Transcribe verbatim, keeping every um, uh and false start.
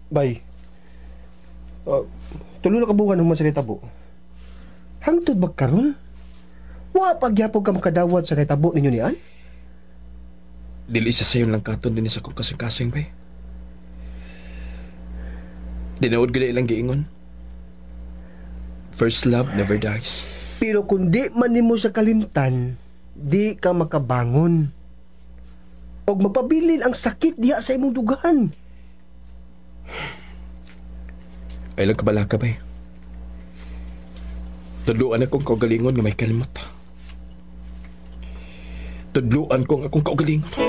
Bay, uh, tulo na kabuhan ng sa tabo. Hangtod ba karon? Wa pagyapog ka makadawat sa tabo ninyo niyan? Dili sa sayon lang katon din sa kong kasing-kasing, bay. Dinaod gila ilang giingon. First love never dies. Pero kung di man nimo sa kalimtan, di ka makabangon. Og magpabilin ang sakit diha sa imong dugan. Ay lang kabala ka, bay. Tudluan akong kaugalingon nga may kalimot. Tudluan kong akong kaugalingon.